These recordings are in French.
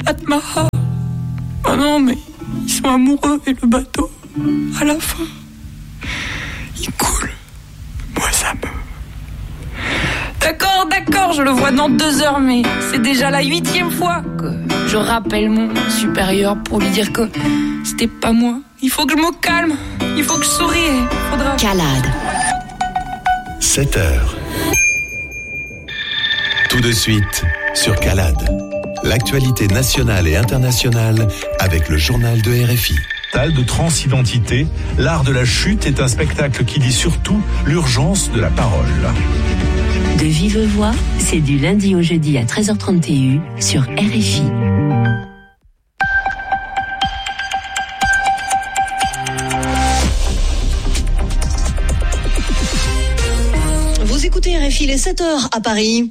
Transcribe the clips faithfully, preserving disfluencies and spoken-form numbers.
Atmaha. Oh non, mais ils sont amoureux et le bateau, à la fin, il coule. Moi, ça me... D'accord, d'accord, je le vois dans deux heures, mais c'est déjà la huitième fois que je rappelle mon supérieur pour lui dire que c'était pas moi. Il faut que je me calme, il faut que je sourie, il faudra... Calade. sept heures. Tout de suite, sur Calade. L'actualité nationale et internationale avec le journal de R F I. De transidentité, l'art de la chute est un spectacle qui dit surtout l'urgence de la parole. De vive voix, c'est du lundi au jeudi à treize heures trente et un sur R F I. Vous écoutez R F I, les sept heures à Paris.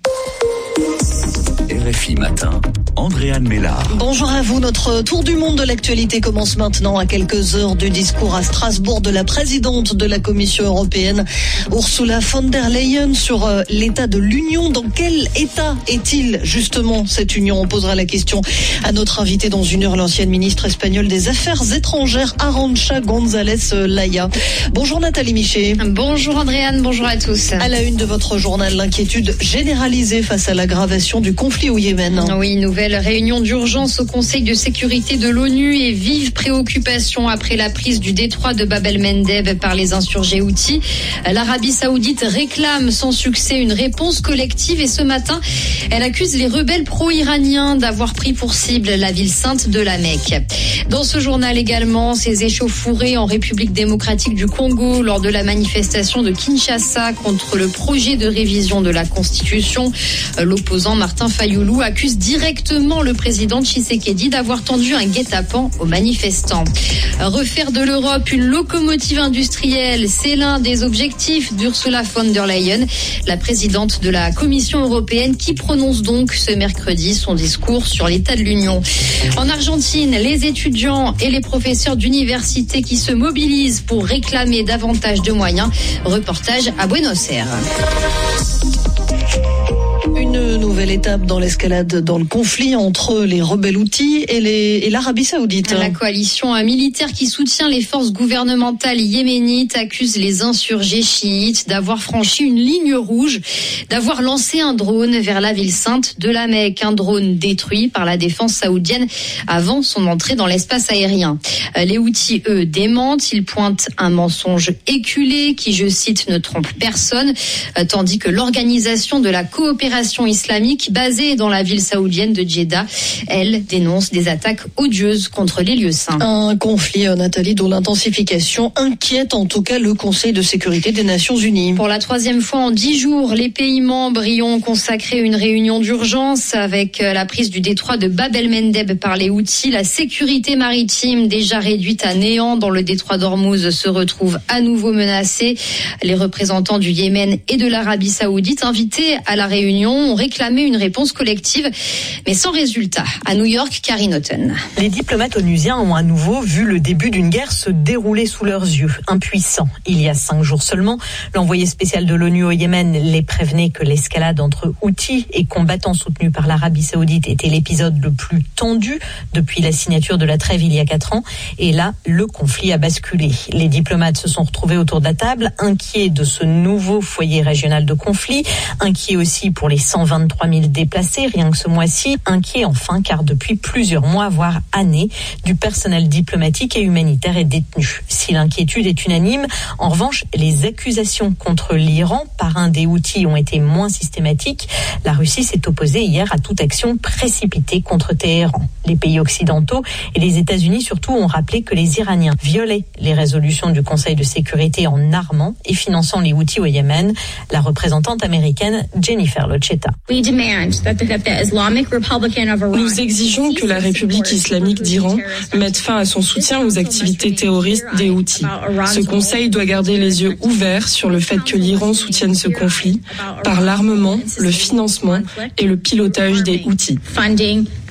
R F I Matin, Andréane Mélard. Bonjour à vous, notre tour du monde de l'actualité commence maintenant à quelques heures du discours à Strasbourg de la présidente de la Commission européenne, Ursula von der Leyen, sur euh, l'état de l'Union. Dans quel état est-il justement cette Union? On posera la question à notre invité dans une heure, l'ancienne ministre espagnole des Affaires étrangères, Arantxa González Laya. Bonjour Nathalie Michet. Bonjour Andréane, bonjour à tous. À la une de votre journal, l'inquiétude généralisée face à l'aggravation du conflit au Yémen. Oui, nouvelle réunion d'urgence au Conseil de sécurité de l'ONU et vive préoccupation après la prise du détroit de Bab el-Mandeb par les insurgés houthis. L'Arabie saoudite réclame sans succès une réponse collective et ce matin, elle accuse les rebelles pro-iraniens d'avoir pris pour cible la ville sainte de la Mecque. Dans ce journal également, ces échauffourées en République démocratique du Congo lors de la manifestation de Kinshasa contre le projet de révision de la Constitution. L'opposant Martin Fayoulou accuse directement le président Tshisekedi d'avoir tendu un guet-apens aux manifestants. Refaire de l'Europe une locomotive industrielle, c'est l'un des objectifs d'Ursula von der Leyen, la présidente de la Commission européenne, qui prononce donc ce mercredi son discours sur l'état de l'Union. En Argentine, les étudiants et les professeurs d'université qui se mobilisent pour réclamer davantage de moyens. Reportage à Buenos Aires. Une nouvelle étape dans l'escalade dans le conflit entre les rebelles houthis et, les, et l'Arabie saoudite. La coalition militaire qui soutient les forces gouvernementales yéménites accuse les insurgés chiites d'avoir franchi une ligne rouge, d'avoir lancé un drone vers la ville sainte de la Mecque. Un drone détruit par la défense saoudienne avant son entrée dans l'espace aérien. Les houthis, eux, démentent. Ils pointent un mensonge éculé qui, je cite, ne trompe personne, tandis que l'organisation de la coopération islamique basée dans la ville saoudienne de Jeddah, elle dénonce des attaques odieuses contre les lieux saints. Un conflit, Nathalie, dont l'intensification inquiète en tout cas le Conseil de sécurité des Nations Unies. Pour la troisième fois en dix jours, les pays membres y ont consacré une réunion d'urgence avec la prise du détroit de Bab el-Mandeb par les Houthis. La sécurité maritime, déjà réduite à néant dans le détroit d'Ormuz, se retrouve à nouveau menacée. Les représentants du Yémen et de l'Arabie saoudite, invités à la réunion, ont réclamé une réponse collective, mais sans résultat. À New York, Karine Houghton. Les diplomates onusiens ont à nouveau vu le début d'une guerre se dérouler sous leurs yeux, impuissants. Il y a cinq jours seulement, l'envoyé spécial de l'ONU au Yémen les prévenait que l'escalade entre Houthis et combattants soutenus par l'Arabie saoudite était l'épisode le plus tendu depuis la signature de la trêve il y a quatre ans. Et là, le conflit a basculé. Les diplomates se sont retrouvés autour de la table, inquiets de ce nouveau foyer régional de conflit, inquiets aussi pour les cent vingt-trois mille déplacés, rien que ce mois-ci, inquiets enfin car depuis plusieurs mois, voire années, du personnel diplomatique et humanitaire est détenu. Si l'inquiétude est unanime, en revanche, les accusations contre l'Iran par un des Houthis ont été moins systématiques. La Russie s'est opposée hier à toute action précipitée contre Téhéran. Les pays occidentaux et les États-Unis surtout ont rappelé que les Iraniens violaient les résolutions du Conseil de sécurité en armant et finançant les Houthis au Yémen. La représentante américaine Jennifer Locetta. Nous exigeons que la République islamique d'Iran mette fin à son soutien aux activités terroristes des Houthis. Ce Conseil doit garder les yeux ouverts sur le fait que l'Iran soutienne ce conflit par l'armement, le financement et le pilotage des Houthis.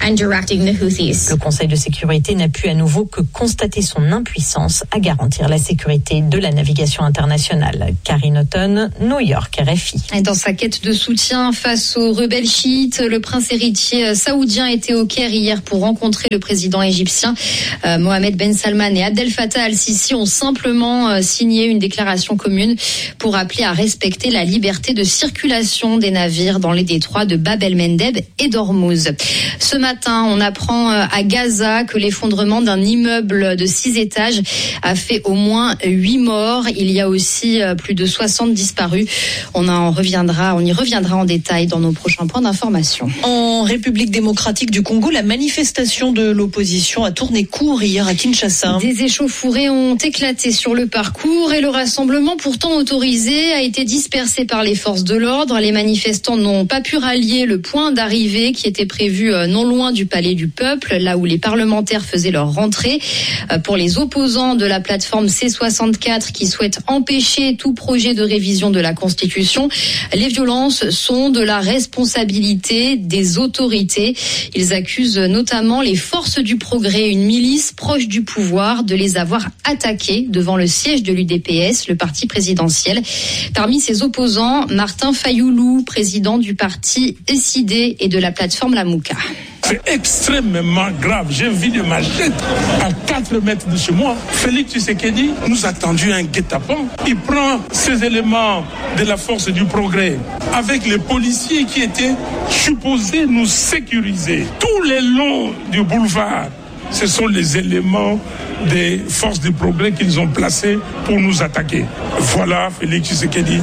and directing the Houthis. Le Conseil de sécurité n'a pu à nouveau que constater son impuissance à garantir la sécurité de la navigation internationale. Karine Houghton, New York, R F I. Et dans sa quête de soutien face aux rebelles chiites, le prince héritier saoudien était au Caire hier pour rencontrer le président égyptien. Euh, Mohamed Ben Salman et Abdel Fattah al-Sisi ont simplement euh, signé une déclaration commune pour appeler à respecter la liberté de circulation des navires dans les détroits de Bab el-Mandeb et d'Ormuz. Ce matin, on apprend euh, à Gaza que l'effondrement d'un immeuble de six étages a fait au moins huit morts. Il y a aussi euh, plus de soixante disparus. On en reviendra, on y reviendra en détail dans nos prochains points d'information. En République démocratique du Congo, la manifestation de l'opposition a tourné court hier à Kinshasa. Des échauffourées ont éclaté sur le parcours et le rassemblement pourtant autorisé a été dispersé par les forces de l'ordre. Les manifestants n'ont pas pu rallier le point d'arrivée qui était prévu non loin du Palais du Peuple, là où les parlementaires faisaient leur rentrée. Pour les opposants de la plateforme C soixante-quatre qui souhaitent empêcher tout projet de révision de la Constitution, les violences sont de la responsabilité des autorités. Ils accusent notamment les forces du progrès, une milice proche du pouvoir, de les avoir attaqués devant le siège de l'U D P S, le parti présidentiel. Parmi ses opposants, Martin Fayoulou, président du parti S I D et de la plateforme Lamouka. C'est extrêmement grave. J'ai vu des machettes à quatre mètres de chez moi. Félix Tshisekedi nous a tendu un guet-apens. Il prend ces éléments de la force du progrès avec les policiers qui étaient supposés nous sécuriser. Tout le long du boulevard, ce sont les éléments des forces du progrès qu'ils ont placés pour nous attaquer. Voilà Félix Tshisekedi.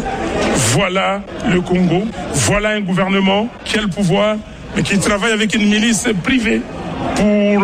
Voilà le Congo. Voilà un gouvernement qui a le pouvoir, mais qui travaille avec une milice privée pour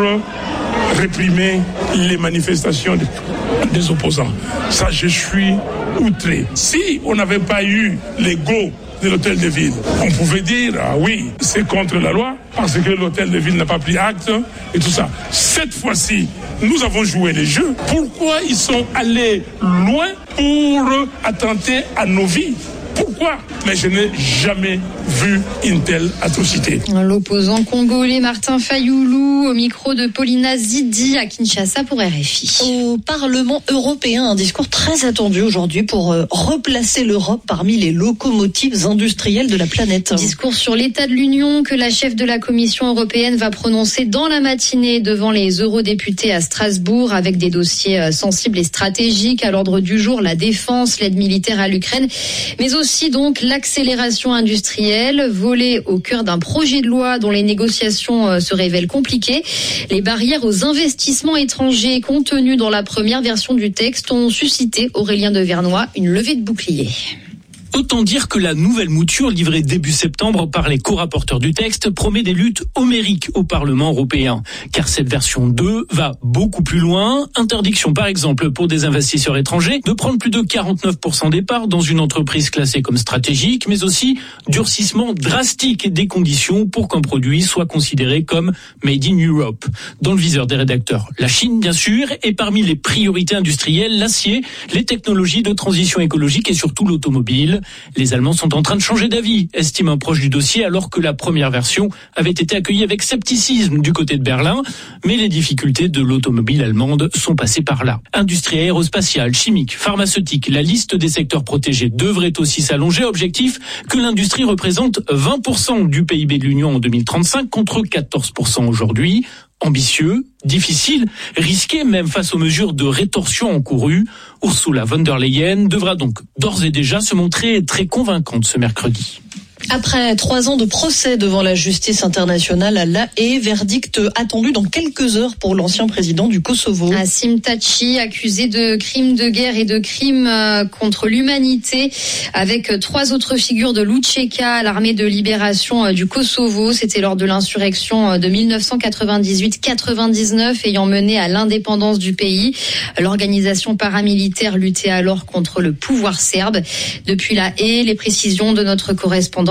réprimer les manifestations des opposants. Ça, je suis outré. Si on n'avait pas eu les go de l'hôtel de ville, on pouvait dire, ah oui, c'est contre la loi, parce que l'hôtel de ville n'a pas pris acte, et tout ça. Cette fois-ci, nous avons joué les jeux. Pourquoi ils sont allés loin pour attenter à nos vies ? Pourquoi ? Mais je n'ai jamais vu une telle atrocité. L'opposant congolais Martin Fayoulou au micro de Paulina Zidi à Kinshasa pour R F I. Au Parlement européen, un discours très attendu aujourd'hui pour replacer l'Europe parmi les locomotives industrielles de la planète. Discours sur l'état de l'Union que la chef de la Commission européenne va prononcer dans la matinée devant les eurodéputés à Strasbourg avec des dossiers sensibles et stratégiques à l'ordre du jour, la défense, l'aide militaire à l'Ukraine, mais aussi aussi donc l'accélération industrielle, volée au cœur d'un projet de loi dont les négociations se révèlent compliquées. Les barrières aux investissements étrangers contenues dans la première version du texte ont suscité, Aurélien de Vernoy, une levée de bouclier. Autant dire que la nouvelle mouture livrée début septembre par les co-rapporteurs du texte promet des luttes homériques au Parlement européen. Car cette version deux va beaucoup plus loin. Interdiction par exemple pour des investisseurs étrangers de prendre plus de quarante-neuf pour cent des parts dans une entreprise classée comme stratégique, mais aussi durcissement drastique des conditions pour qu'un produit soit considéré comme Made in Europe. Dans le viseur des rédacteurs, la Chine bien sûr, et parmi les priorités industrielles, l'acier, les technologies de transition écologique et surtout l'automobile. Les Allemands sont en train de changer d'avis, estime un proche du dossier, alors que la première version avait été accueillie avec scepticisme du côté de Berlin. Mais les difficultés de l'automobile allemande sont passées par là. Industrie aérospatiale, chimique, pharmaceutique, la liste des secteurs protégés devrait aussi s'allonger. Objectif, que l'industrie représente vingt pour cent du P I B de l'Union en deux mille trente-cinq contre quatorze pour cent aujourd'hui. Ambitieux, difficile, risqué même face aux mesures de rétorsion encourues. Ursula von der Leyen devra donc d'ores et déjà se montrer très convaincante ce mercredi. Après trois ans de procès devant la justice internationale à La Haye, verdict attendu dans quelques heures pour l'ancien président du Kosovo. Assim Tachi, accusé de crimes de guerre et de crimes contre l'humanité, avec trois autres figures de l'U C K, l'armée de libération du Kosovo. C'était lors de l'insurrection de dix-neuf cent quatre-vingt-dix-huit quatre-vingt-dix-neuf ayant mené à l'indépendance du pays. L'organisation paramilitaire luttait alors contre le pouvoir serbe. Depuis La Haye, les précisions de notre correspondant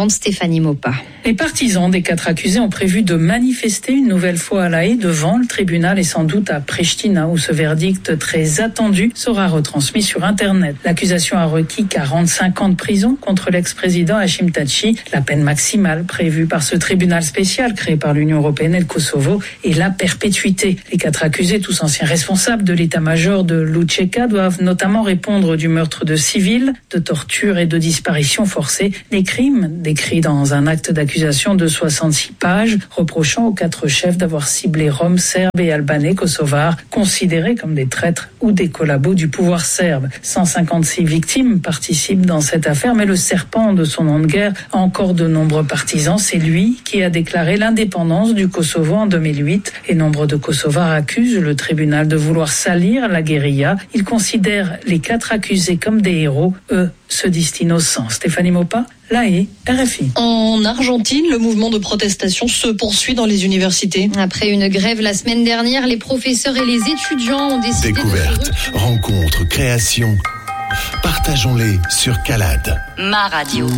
présente Stéphanie Mopa. Les partisans des quatre accusés ont prévu de manifester une nouvelle fois à La Haye devant le tribunal et sans doute à Pristina où ce verdict très attendu sera retransmis sur Internet. L'accusation a requis quarante-cinq ans de prison contre l'ex-président Hashim Thaçi. La peine maximale prévue par ce tribunal spécial créé par l'Union européenne et le Kosovo est la perpétuité. Les quatre accusés, tous anciens responsables de l'état-major de l'U C K, doivent notamment répondre du meurtre de civils, de torture et de disparition forcée, des crimes décrits dans un acte d'accusation de soixante-six pages, reprochant aux quatre chefs d'avoir ciblé Roms, Serbes et Albanais kosovars, considérés comme des traîtres ou des collabos du pouvoir serbe. cent cinquante-six victimes participent dans cette affaire, mais le serpent de son nom de guerre a encore de nombreux partisans. C'est lui qui a déclaré l'indépendance du Kosovo en deux mille huit et nombre de Kosovars accusent le tribunal de vouloir salir la guérilla. Ils considèrent les quatre accusés comme des héros. Eux se disent innocents. Stéphanie Mopa, La Haye, R F I. En Argentine, le mouvement de protestation se poursuit dans les universités. Après une grève la semaine dernière, les professeurs et les étudiants ont décidé Découvertes, de se... rencontres, créations. Partageons-les sur Calade. Ma radio.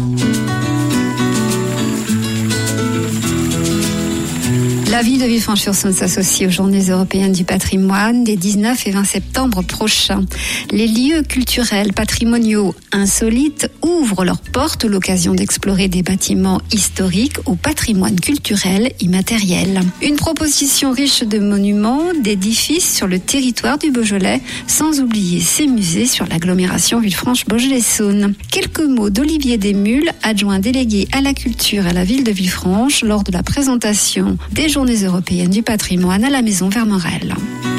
La ville de Villefranche-sur-Saône s'associe aux Journées européennes du patrimoine des dix-neuf et vingt septembre prochains. Les lieux culturels patrimoniaux insolites ouvrent leurs portes, l'occasion d'explorer des bâtiments historiques au patrimoine culturel immatériel. Une proposition riche de monuments, d'édifices sur le territoire du Beaujolais, sans oublier ces musées sur l'agglomération Villefranche-Beaujolais-Saône. Quelques mots d'Olivier Desmules, adjoint délégué à la culture à la ville de Villefranche, lors de la présentation des Journées européennes du patrimoine à la Maison Vermorel.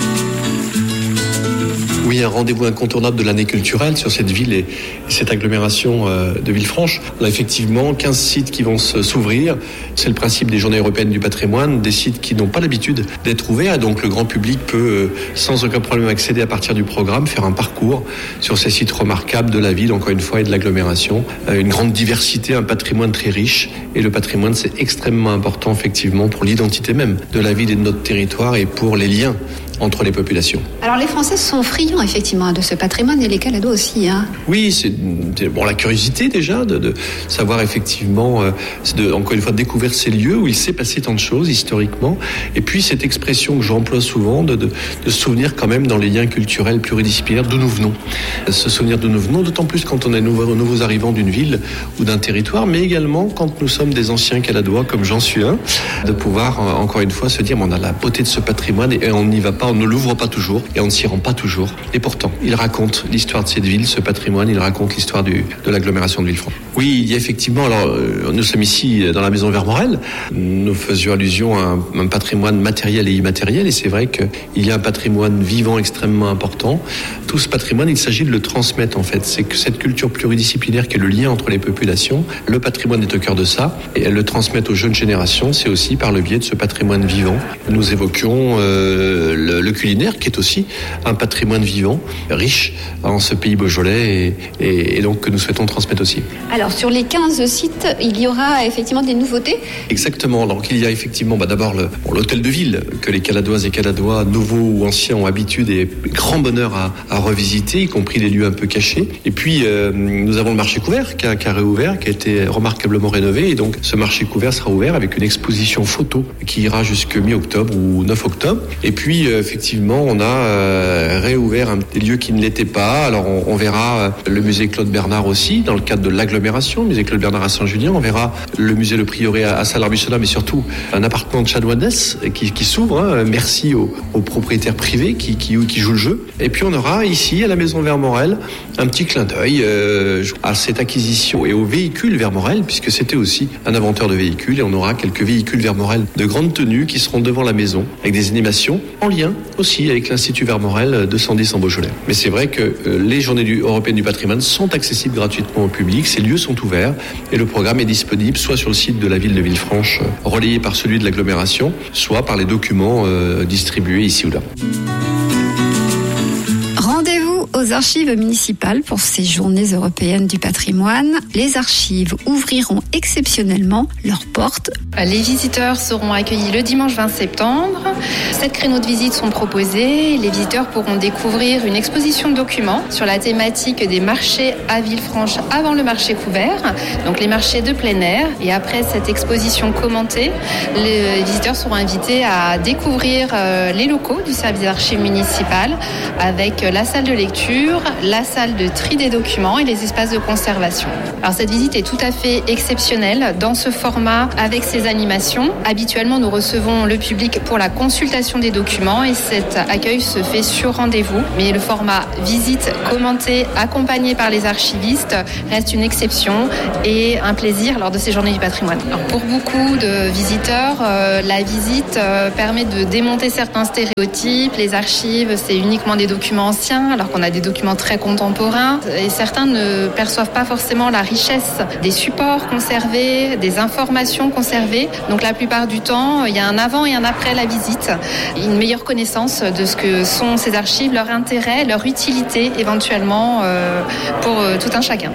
Oui, un rendez-vous incontournable de l'année culturelle sur cette ville et cette agglomération de Villefranche. On a effectivement quinze sites qui vont s'ouvrir. C'est le principe des Journées européennes du patrimoine, des sites qui n'ont pas l'habitude d'être ouverts. Donc le grand public peut sans aucun problème accéder à partir du programme, faire un parcours sur ces sites remarquables de la ville, encore une fois, et de l'agglomération. Une grande diversité, un patrimoine très riche. Et le patrimoine, c'est extrêmement important, effectivement, pour l'identité même de la ville et de notre territoire et pour les liens entre les populations. Alors les Français sont friands effectivement de ce patrimoine et les Caladois aussi. Hein. Oui, c'est bon, la curiosité déjà de, de savoir effectivement, euh, de, encore une fois, de découvrir ces lieux où il s'est passé tant de choses historiquement. Et puis cette expression que j'emploie souvent de, de, de se souvenir quand même dans les liens culturels pluridisciplinaires d'où nous venons. Se souvenir d'où nous venons, d'autant plus quand on est nouveau, nouveaux arrivants d'une ville ou d'un territoire, mais également quand nous sommes des anciens Caladois comme j'en suis un, de pouvoir encore une fois se dire on a la beauté de ce patrimoine et on n'y va pas. On ne l'ouvre pas toujours et on ne s'y rend pas toujours. Et pourtant, il raconte l'histoire de cette ville, ce patrimoine, il raconte l'histoire du, de l'agglomération de Villefranche. Oui, il y a effectivement, alors nous sommes ici dans la Maison Vermorel, nous faisions allusion à un, un patrimoine matériel et immatériel et c'est vrai qu'il y a un patrimoine vivant extrêmement important. Tout ce patrimoine, il s'agit de le transmettre en fait. C'est que cette culture pluridisciplinaire qui est le lien entre les populations, le patrimoine est au cœur de ça et le transmettre aux jeunes générations, c'est aussi par le biais de ce patrimoine vivant. Nous évoquions euh, le, le culinaire qui est aussi un patrimoine vivant, riche en ce pays beaujolais et, et, et donc que nous souhaitons transmettre aussi. Alors sur les quinze sites, il y aura effectivement des nouveautés ? Exactement, donc il y a effectivement bah, d'abord le, bon, l'hôtel de ville que les Caladoises et Caladois, nouveaux ou anciens, ont habitude et grand bonheur à, à revisiter, y compris les lieux un peu cachés. Et puis euh, nous avons le marché couvert qui a, qui a réouvert, qui a été remarquablement rénové et donc ce marché couvert sera ouvert avec une exposition photo qui ira jusque mi-octobre ou neuf octobre. Et puis euh, effectivement on a euh, réouvert un, des lieux qui ne l'étaient pas. Alors on, on verra euh, le musée Claude Bernard aussi dans le cadre de l'agglomération, le musée Claude Bernard à Saint-Julien. On verra le musée Le Prieuré à, à Salarbissona, mais surtout un appartement de chanoinesse qui, qui s'ouvre. Hein. Merci aux, aux propriétaires privés qui, qui, qui jouent le jeu. Et puis on aura ici à la Maison Vermorel un petit clin d'œil euh, à cette acquisition et aux véhicules Vermorel, puisque c'était aussi un inventeur de véhicules et on aura quelques véhicules Vermorel de grande tenue qui seront devant la maison avec des animations en lien aussi avec l'Institut Vermorel deux cent dix en Beaujolais. Mais c'est vrai que euh, les journées du, européennes du patrimoine sont accessibles gratuitement au public, ces lieux sont ouverts et le programme est disponible soit sur le site de la ville de Villefranche, euh, relayé par celui de l'agglomération, soit par les documents euh, distribués ici ou là. Rendez-vous aux archives municipales pour ces journées européennes du patrimoine. Les archives ouvriront exceptionnellement leurs portes. Les visiteurs seront accueillis le dimanche vingt septembre. Sept créneaux de visite sont proposés. Les visiteurs pourront découvrir une exposition de documents sur la thématique des marchés à Villefranche avant le marché couvert, donc les marchés de plein air. Et après cette exposition commentée, les visiteurs seront invités à découvrir les locaux du service d'archives municipales avec la salle de lecture, la salle de tri des documents et les espaces de conservation. Alors cette visite est tout à fait exceptionnelle dans ce format avec ces animations. Habituellement, nous recevons le public pour la consultation des documents et cet accueil se fait sur rendez-vous. Mais le format visite commentée accompagné par les archivistes reste une exception et un plaisir lors de ces journées du patrimoine. Alors pour beaucoup de visiteurs, euh, la visite euh, permet de démonter certains stéréotypes. Les archives, c'est uniquement des documents anciens alors qu'on a des documents très contemporains et certains ne perçoivent pas forcément la richesse des supports conservés, des informations conservées. Donc la plupart du temps, il y a un avant et un après la visite, une meilleure connaissance de ce que sont ces archives, leur intérêt, leur utilité éventuellement euh, pour euh, tout un chacun.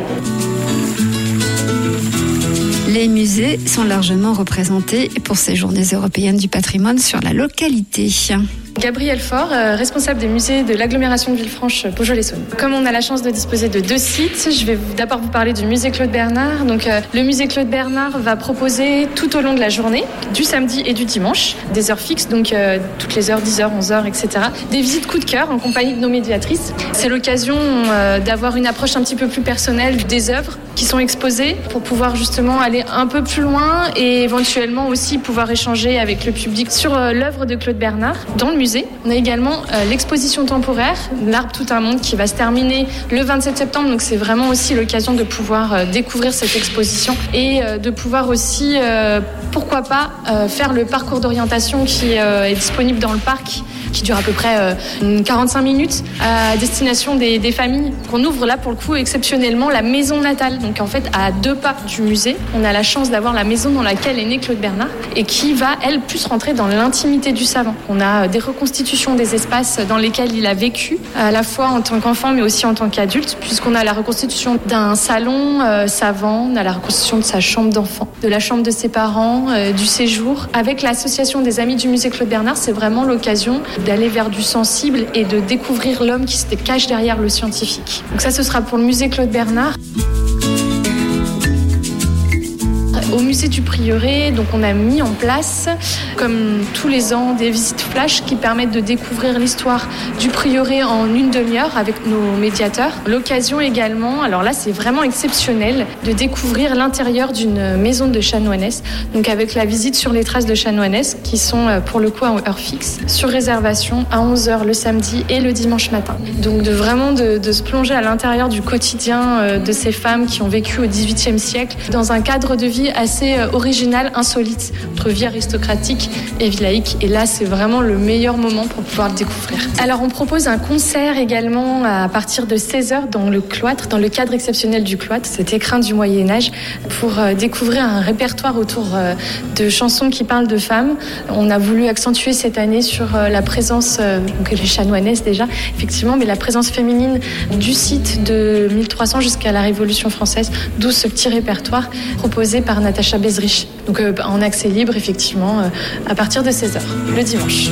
Les musées sont largement représentés pour ces journées européennes du patrimoine sur la localité. Gabrielle Faure, euh, responsable des musées de l'agglomération de Villefranche-Beaujolais-Saône. Comme on a la chance de disposer de deux sites, je vais d'abord vous parler du musée Claude Bernard. Donc, euh, le musée Claude Bernard va proposer tout au long de la journée, du samedi et du dimanche, des heures fixes, donc euh, toutes les heures, dix heures, onze heures, et cetera. Des visites coup de cœur en compagnie de nos médiatrices. C'est l'occasion euh, d'avoir une approche un petit peu plus personnelle des œuvres qui sont exposées pour pouvoir justement aller un peu plus loin et éventuellement aussi pouvoir échanger avec le public sur euh, l'œuvre de Claude Bernard dans le musée. On a également euh, l'exposition temporaire, L'arbre tout un monde, qui va se terminer le vingt-sept septembre. Donc c'est vraiment aussi l'occasion de pouvoir euh, découvrir cette exposition et euh, de pouvoir aussi, euh, pourquoi pas, euh, faire le parcours d'orientation qui euh, est disponible dans le parc, qui dure à peu près euh, quarante-cinq minutes, à destination des, des familles. On ouvre là pour le coup exceptionnellement la maison natale. Donc en fait, à deux pas du musée, on a la chance d'avoir la maison dans laquelle est né Claude Bernard et qui va, elle, plus rentrer dans l'intimité du savant. On a des reconstitutions des espaces dans lesquels il a vécu, à la fois en tant qu'enfant mais aussi en tant qu'adulte, puisqu'on a la reconstitution d'un salon euh, savant, on a la reconstitution de sa chambre d'enfant, de la chambre de ses parents, euh, du séjour. Avec l'association des Amis du musée Claude Bernard, c'est vraiment l'occasion d'aller vers du sensible et de découvrir l'homme qui se cache derrière le scientifique. Donc ça, ce sera pour le musée Claude Bernard. Au musée du Prieuré, donc on a mis en place, comme tous les ans, des visites flash qui permettent de découvrir l'histoire du Prieuré en une demi-heure avec nos médiateurs. L'occasion également, alors là c'est vraiment exceptionnel, de découvrir l'intérieur d'une maison de chanoinesse, donc avec la visite sur les traces de chanoinesse qui sont pour le coup à heure fixe, sur réservation à onze heures le samedi et le dimanche matin. Donc de vraiment de, de se plonger à l'intérieur du quotidien de ces femmes qui ont vécu au dix-huitième siècle dans un cadre de vie assez original, insolite, entre vie aristocratique et vie laïque. Et là, c'est vraiment le meilleur moment pour pouvoir le découvrir. Alors, on propose un concert également à partir de seize heures dans le cloître, dans le cadre exceptionnel du cloître, cet écrin du Moyen-Âge, pour découvrir un répertoire autour de chansons qui parlent de femmes. On a voulu accentuer cette année sur la présence, donc les chanoinesses déjà, effectivement, mais la présence féminine du site de mille trois cents jusqu'à la Révolution française, d'où ce petit répertoire proposé par Natacha Bezrich. Donc euh, en accès libre, effectivement, euh, à partir de seize heures, le dimanche.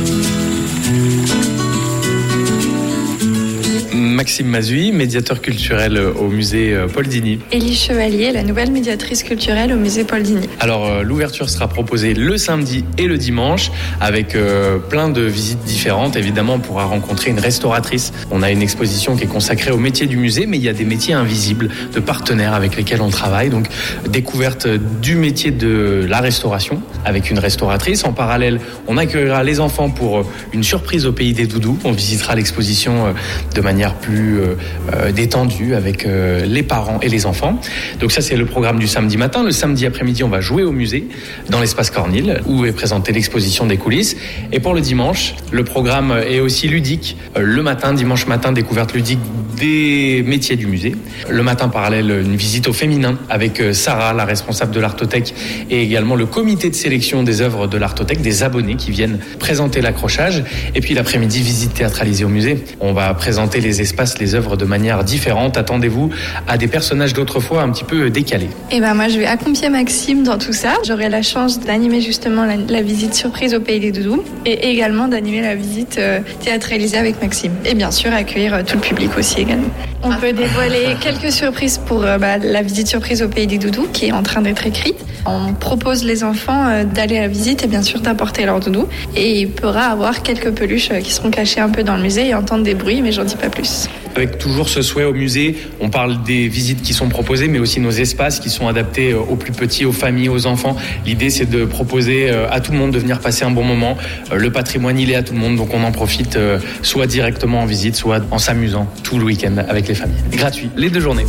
Maxime Mazui, médiateur culturel au musée Paul Digny. Élie Chevalier, la nouvelle médiatrice culturelle au musée Paul Digny. Alors euh, l'ouverture sera proposée le samedi et le dimanche avec euh, plein de visites différentes. Évidemment, on pourra rencontrer une restauratrice. On a une exposition qui est consacrée au métier du musée, mais il y a des métiers invisibles de partenaires avec lesquels on travaille. Donc découverte du métier de la restauration avec une restauratrice. En parallèle, on accueillera les enfants pour une surprise au pays des doudous. On visitera l'exposition de manière plus euh, euh, détendue avec euh, les parents et les enfants. Donc ça, c'est le programme du samedi matin. Le samedi après-midi, on va jouer au musée dans l'espace Cornille où est présentée l'exposition des coulisses. Et pour le dimanche, le programme est aussi ludique. Euh, le matin, dimanche matin, découverte ludique des métiers du musée. Le matin, parallèle, une visite au féminin avec euh, Sarah, la responsable de l'Artothèque, et également le comité de sélection des œuvres de l'Artothèque, des abonnés qui viennent présenter l'accrochage. Et puis l'après-midi, visite théâtralisée au musée. On va présenter les les espaces, les œuvres de manière différente. Attendez-vous à des personnages d'autrefois un petit peu décalés. Et ben moi je vais accompagner Maxime dans tout ça. J'aurai la chance d'animer justement la, la visite surprise au Pays des Doudous et également d'animer la visite euh, théâtralisée avec Maxime. Et bien sûr accueillir euh, tout le public aussi également. On peut dévoiler quelques surprises pour euh, bah, la visite surprise au Pays des Doudous qui est en train d'être écrite. On propose les enfants euh, d'aller à la visite et bien sûr d'apporter leur doudou. Et il pourra avoir quelques peluches euh, qui seront cachées un peu dans le musée et entendre des bruits, mais j'en dis pas plus. Avec toujours ce souhait au musée, on parle des visites qui sont proposées, mais aussi nos espaces qui sont adaptés aux plus petits, aux familles, aux enfants. L'idée, c'est de proposer à tout le monde de venir passer un bon moment. Le patrimoine, il est à tout le monde, donc on en profite soit directement en visite, soit en s'amusant tout le week-end avec les familles. Gratuit, les deux journées.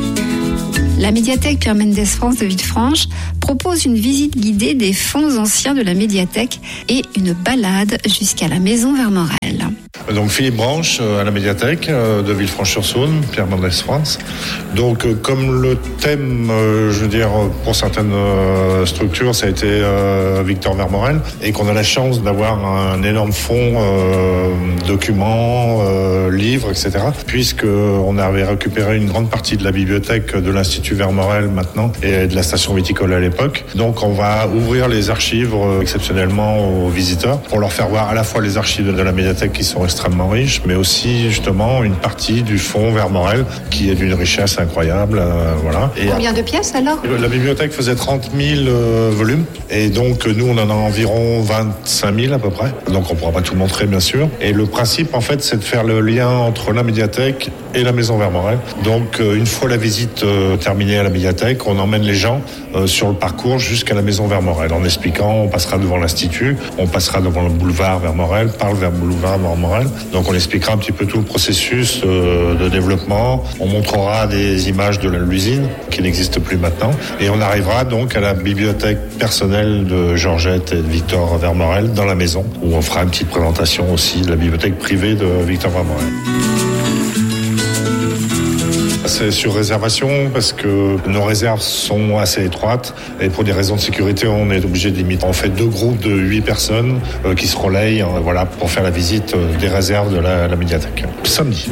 La médiathèque Pierre Mendès France de Villefranche propose une visite guidée des fonds anciens de la médiathèque et une balade jusqu'à la maison Vermorel. Donc Philippe Branche à la médiathèque de Villefranche-sur-Saône, Pierre Mendès France. Donc comme le thème, je veux dire, pour certaines structures, ça a été Victor Vermorel, et qu'on a la chance d'avoir un énorme fonds, euh, documents, euh, livres, et cetera. Puisqu'on avait récupéré une grande partie de la bibliothèque de l'Institut Vermorel maintenant et de la station viticole à l'époque. Donc on va ouvrir les archives exceptionnellement aux visiteurs pour leur faire voir à la fois les archives de la médiathèque qui sont extrêmement riches, mais aussi justement une partie du fonds Vermorel qui est d'une richesse incroyable. Euh, voilà. Et combien de pièces alors ? La bibliothèque faisait trente mille euh, volumes et donc nous on en a environ vingt-cinq mille à peu près. Donc on ne pourra pas tout montrer bien sûr. Et le principe en fait c'est de faire le lien entre la médiathèque et la maison Vermorel. Donc euh, une fois la visite euh, terminée à la médiathèque, on emmène les gens euh, sur le parcours jusqu'à la maison Vermorel en expliquant, on passera devant l'Institut, on passera devant le boulevard Vermorel, par le boulevard Vermorel. Donc on expliquera un petit peu tout le processus euh, de développement. On montrera des images de l'usine qui n'existe plus maintenant. Et on arrivera donc à la bibliothèque personnelle de Georgette et de Victor Vermorel dans la maison, où on fera une petite présentation aussi de la bibliothèque privée de Victor Vermorel. C'est sur réservation parce que nos réserves sont assez étroites et pour des raisons de sécurité, on est obligé de limiter. On fait deux groupes de huit personnes euh, qui se relayent euh, voilà, pour faire la visite euh, des réserves de la, la médiathèque. Samedi.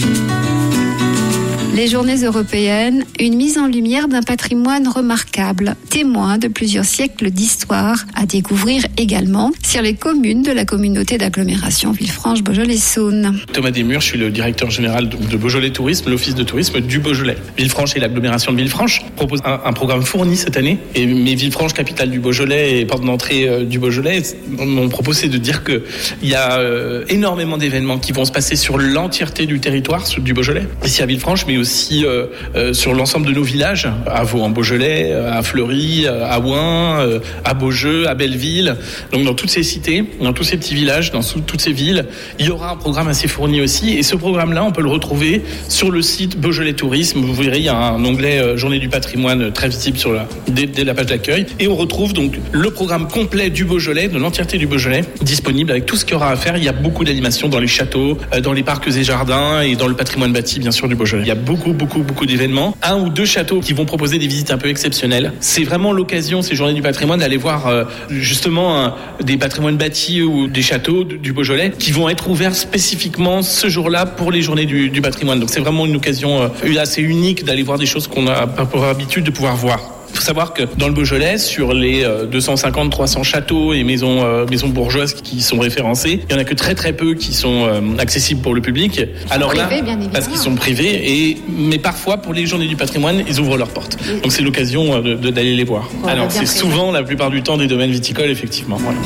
Les journées européennes, une mise en lumière d'un patrimoine remarquable, témoin de plusieurs siècles d'histoire, à découvrir également sur les communes de la communauté d'agglomération Villefranche-Beaujolais-Saône. Thomas Desmurs, je suis le directeur général de Beaujolais Tourisme, l'office de tourisme du Beaujolais. Villefranche et l'agglomération de Villefranche proposent un, un programme fourni cette année. Et, mais Villefranche, capitale du Beaujolais et porte d'entrée euh, du Beaujolais, m'ont proposé de dire qu'il y a euh, énormément d'événements qui vont se passer sur l'entièreté du territoire du Beaujolais, ici à Villefranche, mais aussi euh, euh, sur l'ensemble de nos villages, à Vaux-en-Beaujolais, à Fleury, à Ouin, euh, à Beaujeu, à Belleville. Donc dans toutes ces cités, dans tous ces petits villages, dans sous, toutes ces villes, il y aura un programme assez fourni aussi. Et ce programme-là, on peut le retrouver sur le site Beaujolais Tourisme. Vous verrez, il y a un onglet euh, Journée du patrimoine très visible sur la, dès, dès la page d'accueil. Et on retrouve donc le programme complet du Beaujolais, de l'entièreté du Beaujolais, disponible avec tout ce qu'il y aura à faire. Il y a beaucoup d'animations dans les châteaux, euh, dans les parcs et jardins et dans le patrimoine bâti, bien sûr, du Beaujolais. Il y a beaucoup, beaucoup, beaucoup d'événements. Un ou deux châteaux qui vont proposer des visites un peu exceptionnelles. C'est vraiment l'occasion, ces journées du patrimoine, d'aller voir euh, justement un, des patrimoines bâtis ou des châteaux du Beaujolais qui vont être ouverts spécifiquement ce jour-là pour les journées du, du patrimoine. Donc c'est vraiment une occasion euh, assez unique d'aller voir des choses qu'on n'a pas pour habitude de pouvoir voir. Il faut savoir que dans le Beaujolais, sur les deux cent cinquante à trois cents châteaux et maisons, euh, maisons bourgeoises qui sont référencés, il y en a que très très peu qui sont euh, accessibles pour le public. Alors là, parce qu'ils sont privés, et, mais parfois pour les journées du patrimoine, ils ouvrent leurs portes. Donc c'est l'occasion de, de, d'aller les voir. Bon, alors c'est souvent, la plupart du temps, des domaines viticoles, effectivement. Voilà.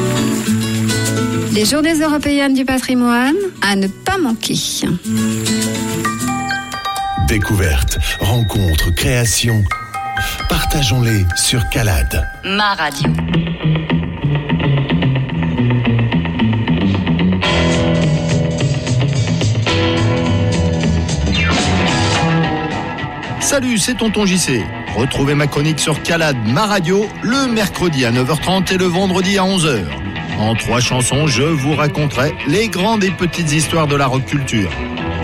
Les journées européennes du patrimoine, à ne pas manquer. Découvertes, rencontres, créations. Partageons-les sur Calade. Ma radio. Salut, c'est Tonton J C. Retrouvez ma chronique sur Calade, ma radio, le mercredi à neuf heures trente et le vendredi à onze heures. En trois chansons, je vous raconterai les grandes et petites histoires de la rock culture.